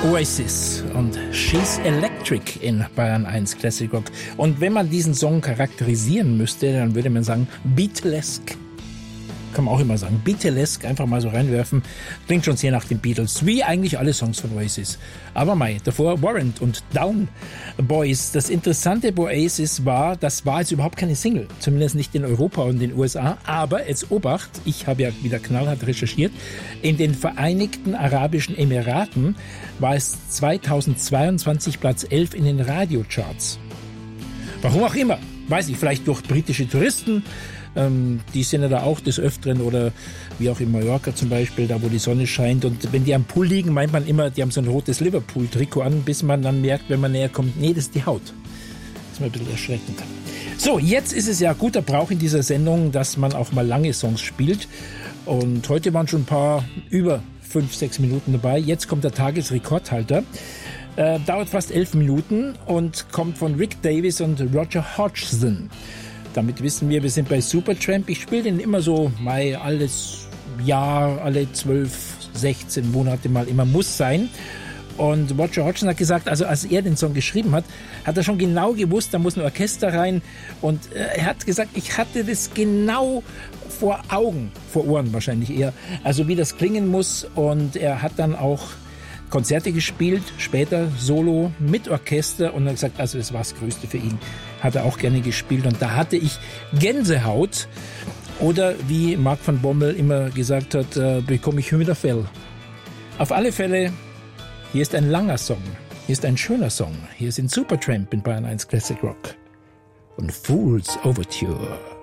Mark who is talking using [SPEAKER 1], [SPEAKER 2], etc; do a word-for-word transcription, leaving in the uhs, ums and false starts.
[SPEAKER 1] Oasis und She's Electric in Bayern eins Classic Rock. Und wenn man diesen Song charakterisieren müsste, dann würde man sagen Beatlesque. Kann man auch immer sagen. Beatlesque, einfach mal so reinwerfen. Klingt schon sehr nach den Beatles, wie eigentlich alle Songs von Oasis. Aber mei, davor Warrant und Down Boys. Das Interessante bei Oasis war, das war jetzt überhaupt keine Single. Zumindest nicht in Europa und den U S A. Aber jetzt Obacht, ich habe ja wieder knallhart recherchiert, in den Vereinigten Arabischen Emiraten war es zweitausendzweiundzwanzig Platz elf in den Radiocharts. Warum auch immer. Weiß ich, vielleicht durch britische Touristen. Ähm, die sind ja da auch des Öfteren oder wie auch in Mallorca zum Beispiel, da wo die Sonne scheint. Und wenn die am Pool liegen, meint man immer, die haben so ein rotes Liverpool-Trikot an, bis man dann merkt, wenn man näher kommt, nee, das ist die Haut. Das ist mal ein bisschen erschreckend. So, jetzt ist es ja guter Brauch in dieser Sendung, dass man auch mal lange Songs spielt. Und heute waren schon ein paar über fünf, sechs Minuten dabei. Jetzt kommt der Tagesrekordhalter. Äh, dauert fast elf Minuten und kommt von Rick Davies und Roger Hodgson. Damit wissen wir, wir sind bei Supertramp. Ich spiele den immer so mal alles Jahr, alle zwölf, sechzehn Monate mal immer muss sein. Und Roger Hodgson hat gesagt, also als er den Song geschrieben hat, hat er schon genau gewusst, da muss ein Orchester rein. Und er hat gesagt, ich hatte das genau vor Augen, vor Ohren wahrscheinlich eher, also wie das klingen muss. Und er hat dann auch Konzerte gespielt, später Solo mit Orchester und hat gesagt, also das war das Größte für ihn. Hat er auch gerne gespielt und da hatte ich Gänsehaut oder wie Mark van Bommel immer gesagt hat, äh, bekomme ich Hühnerfell. Auf alle Fälle, hier ist ein langer Song, hier ist ein schöner Song, hier sind Supertramp in Bayern eins Classic Rock und Fool's Overture.